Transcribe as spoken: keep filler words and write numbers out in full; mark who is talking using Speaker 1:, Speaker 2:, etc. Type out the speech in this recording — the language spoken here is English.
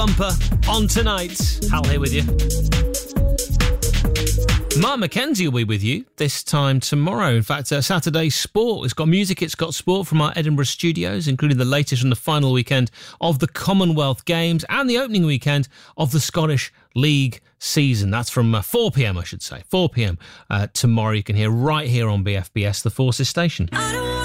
Speaker 1: Bumper on tonight. Hal here with you. Mark McKenzie will be with you this time tomorrow. In fact, uh, Saturday Sport. It's got music, it's got sport from our Edinburgh studios, including the latest from the final weekend of the Commonwealth Games and the opening weekend of the Scottish League season. That's from uh, four p.m, I should say. four p.m. Uh, tomorrow. You can hear right here on B F B S, the Forces station.